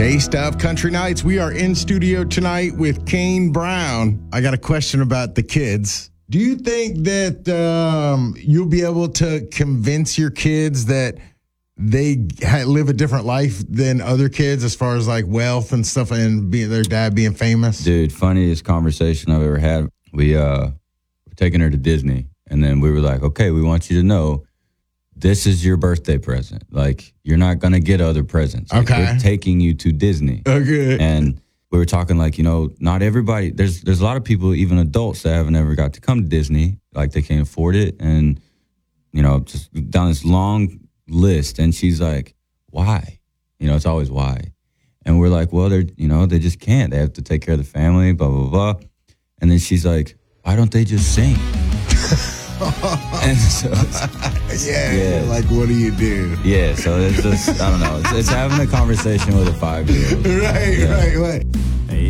K-Stuff Country Nights. We are in studio tonight with Kane Brown. I got a question about the kids. Do you think that you'll be able to convince your kids that they live a different life than other kids as far as like wealth and stuff and their dad being famous? Dude, funniest conversation I've ever had. We were taking her to Disney, and then we were like, okay, we want you to know this is your birthday present. Like, you're not going to get other presents. Like, okay. We're taking you to Disney. Okay. And we were talking like, not everybody, there's a lot of people, even adults, that haven't ever got to come to Disney. Like, they can't afford it. And, just down this long list. And she's like, why? It's always why. And we're like, well, they just can't. They have to take care of the family, blah, blah, blah. And then she's like, why don't they just sing? And so yeah, like, what do you do? Yeah, so it's just, I don't know. It's having a conversation with a 5-year-old. Right.